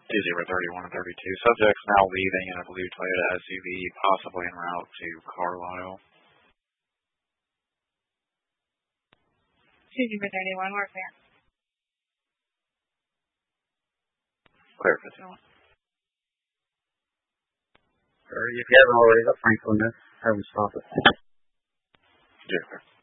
2031 and 32. Subjects now leaving in a blue Toyota SUV, possibly en route to Carlisle. 2031, we're clear. Clear for 2. Sir, if you haven't already got Franklin, have him stop it. Yeah.